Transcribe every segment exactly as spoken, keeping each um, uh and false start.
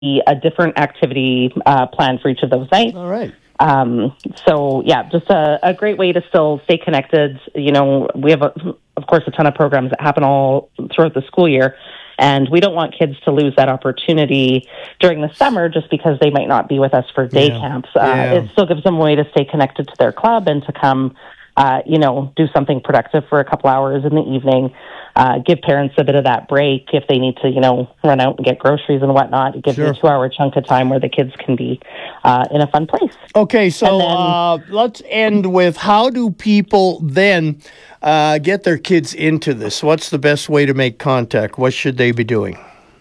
be a different activity uh, planned for each of those nights. All right. Um, so, yeah, just a, a great way to still stay connected. You know, we have, a, of course, a ton of programs that happen all throughout the school year, and we don't want kids to lose that opportunity during the summer just because they might not be with us for day yeah. camps. Uh, yeah. It still gives them a way to stay connected to their club and to come, uh, you know, do something productive for a couple hours in the evening. Uh, give parents a bit of that break if they need to, you know, run out and get groceries and whatnot. It gives Sure. you a two-hour chunk of time where the kids can be uh, in a fun place. Okay, so then, uh, let's end with how do people then uh, get their kids into this? What's the best way to make contact? What should they be doing?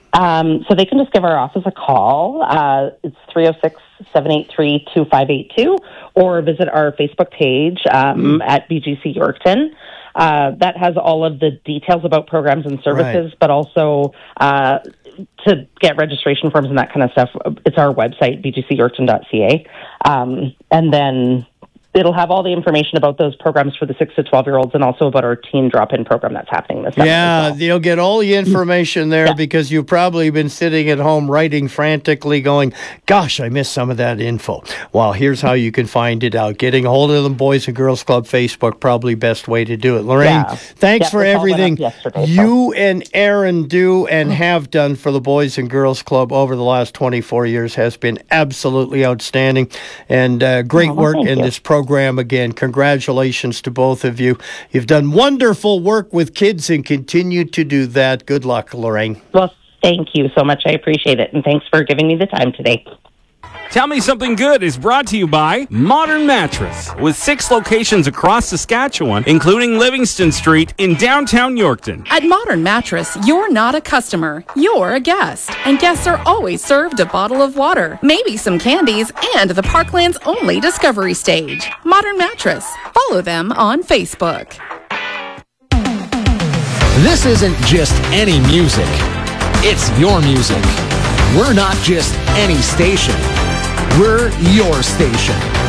Um, so they can just give our office a call. Uh, it's three oh six, seven eight three, two five eight two, or visit our Facebook page um, mm. at B G C Yorkton. Uh, that has all of the details about programs and services, right. but also uh, to get registration forms and that kind of stuff, it's our website, b g c yorkton dot c a. Um, and then it'll have all the information about those programs for the six to twelve-year-olds and also about our teen drop-in program that's happening this summer. Yeah, well. You'll get all the information there yeah. because you've probably been sitting at home writing frantically going, gosh, I missed some of that info. Well, here's how you can find it out. Getting a hold of the Boys and Girls Club Facebook, probably best way to do it. Lorraine, yeah. thanks yeah, for everything you so. and Aaron do and have done for the Boys and Girls Club over the last twenty-four years has been absolutely outstanding and uh, great oh, well, work in you. this program. Program again. Congratulations to both of you. You've done wonderful work with kids and continue to do that. Good luck, Lorraine. Well, thank you so much. I appreciate it. And thanks for giving me the time today. Tell Me Something Good is brought to you by Modern Mattress, with six locations across Saskatchewan, including Livingston Street in downtown Yorkton. At Modern Mattress, you're not a customer, you're a guest. And guests are always served a bottle of water, maybe some candies, and the Parkland's only discovery stage. Modern Mattress. Follow them on Facebook. This isn't just any music. It's your music. We're not just any station. We're your station.